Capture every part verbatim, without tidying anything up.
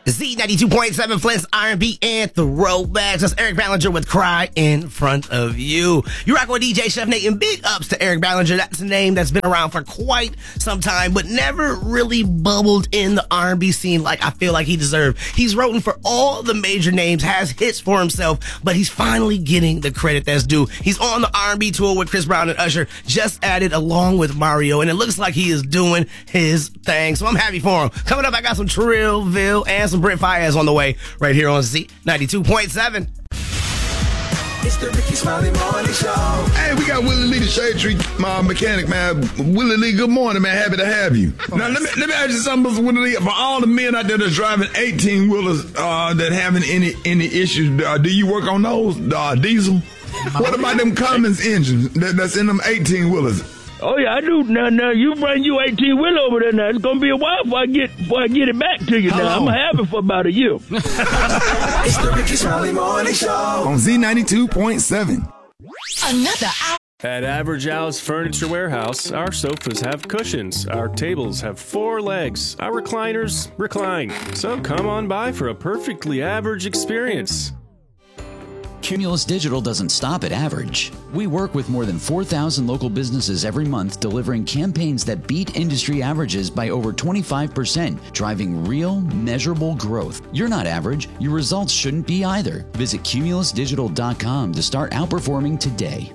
Z ninety-two point seven Flint's R and B and throwbacks. That's Eric Ballinger with Cry in Front of You. You rock with D J Chef Nate, and big ups to Eric Ballinger. That's a name that's been around for quite some time, but never really bubbled in the R and B scene like I feel like he deserved. He's written for all the major names, has hits for himself, but he's finally getting the credit that's due. He's on the R and B tour with Chris Brown and Usher, just added along with Mario, and it looks like he is doing his thing. So I'm happy for him. Coming up, I got some Trillville and some Brent Faiyaz on the way right here on Z ninety-two point seven. It's the Ricky Smiley Morning Show. Hey, we got Willie Lee, the Shade Tree uh, mechanic, man. Willie Lee, good morning, man. Happy to have you. Now, let me, let me ask you something, Willie Lee. For all the men out there that's driving eighteen-wheelers uh, that having any any issues, uh, do you work on those, uh, diesel? What about them Cummins engines that, that's in them eighteen-wheelers? Oh, yeah, I do. Now, now, you bring you eighteen wheel over there now. It's going to be a while before I get before I get it back to you. Now, I'm going to have it for about a year. It's the Ricky Smiley Morning Show. On Z ninety-two point seven. Another hour. At Average Al's Furniture Warehouse, our sofas have cushions, our tables have four legs, our recliners recline. So come on by for a perfectly average experience. Cumulus Digital doesn't stop at average. We work with more than four thousand local businesses every month, delivering campaigns that beat industry averages by over twenty-five percent, driving real, measurable growth. You're not average. Your results shouldn't be either. Visit cumulus digital dot com to start outperforming today.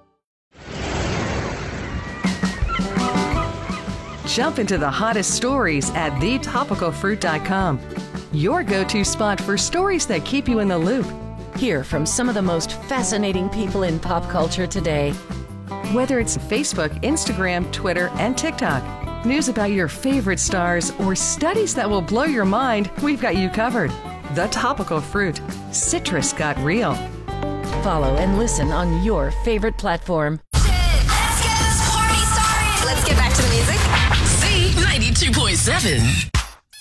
Jump into the hottest stories at the topical fruit dot com. Your go-to spot for stories that keep you in the loop. Hear from some of the most fascinating people in pop culture today. Whether it's Facebook, Instagram, Twitter, and TikTok, news about your favorite stars, or studies that will blow your mind, we've got you covered. The Topical Fruit. Citrus got real. Follow and listen on your favorite platform. Let's get this party started. Let's get back to the music. Z ninety-two point seven.